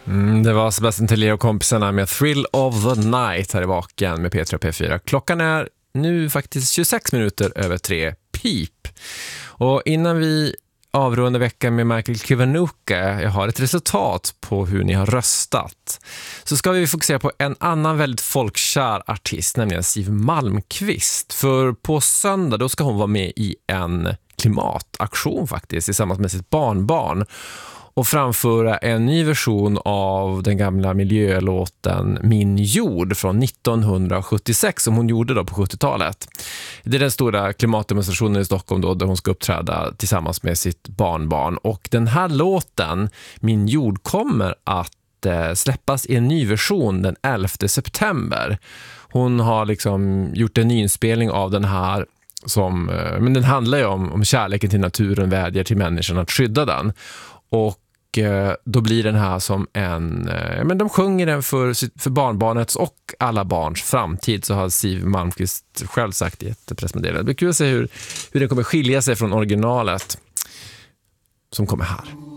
Det var Sebastian Tellier och kompisarna med Thrill of the Night här i Vaken med P3 och P4. Klockan är nu faktiskt 26 minuter över 3 pip. Och innan vi avrundar veckan med Michael Kiwanuka, jag har ett resultat på hur ni har röstat, så ska vi fokusera på en annan väldigt folkkär artist, nämligen Siw Malmkvist. För på söndag då ska hon vara med i en klimataktion faktiskt tillsammans med sitt barnbarn och framföra en ny version av den gamla miljölåten Min jord från 1976 som hon gjorde då på 70-talet. Det är den stora klimatdemonstrationen i Stockholm då, där hon ska uppträda tillsammans med sitt barnbarn. Och den här låten, Min jord, kommer att släppas i en ny version den 11 september. Hon har liksom gjort en nyinspelning av den här men den handlar ju om kärleken till naturen, vädjar till människan att skydda den. Och då blir den här som men de sjunger den för barnbarnets och alla barns framtid, så har Siw Malmkvist själv sagt i ett pressmeddelande. Det blir kul att se hur den kommer skilja sig från originalet som kommer här.